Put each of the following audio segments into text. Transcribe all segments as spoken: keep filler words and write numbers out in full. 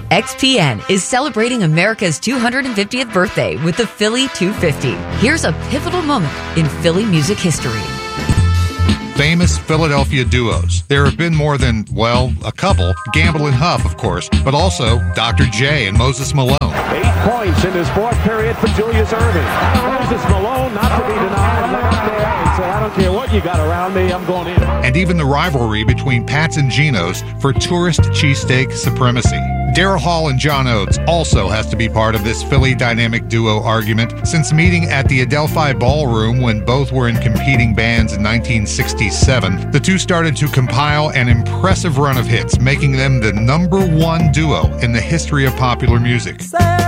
X P N is celebrating America's two hundred fiftieth birthday with the Philly two fifty. Here's a pivotal moment in Philly music history. Famous Philadelphia duos. There have been more than, well, a couple. Gamble and Huff, of course, but also Doctor J and Moses Malone. Eight points in this fourth period for Julius Erving. Moses Malone, not to be denied, went out there and said, I don't care what you got around me, I'm going in. And even the rivalry between Pat's and Geno's for tourist cheesesteak supremacy. Daryl Hall and John Oates also has to be part of this Philly dynamic duo argument, since meeting at the Adelphi Ballroom when both were in competing bands in nineteen sixty-seven, the two started to compile an impressive run of hits, making them the number one duo in the history of popular music.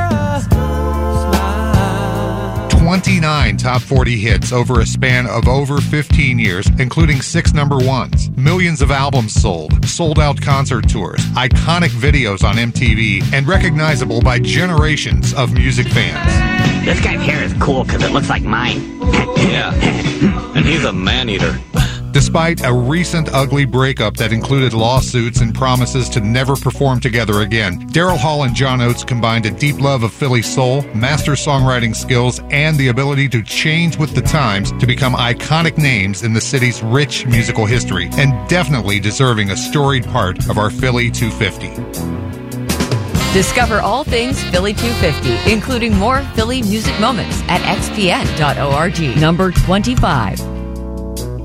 twenty-nine top forty hits over a span of over fifteen years, including six number ones, millions of albums sold, sold-out concert tours, iconic videos on M T V, and recognizable by generations of music fans. This guy's hair is cool because it looks like mine. Yeah, and he's a man-eater. Despite a recent ugly breakup that included lawsuits and promises to never perform together again, Daryl Hall and John Oates combined a deep love of Philly soul, master songwriting skills, and the ability to change with the times to become iconic names in the city's rich musical history, and definitely deserving a storied part of our Philly two fifty. Discover all things Philly two fifty, including more Philly music moments at x p n dot org. Number twenty-five.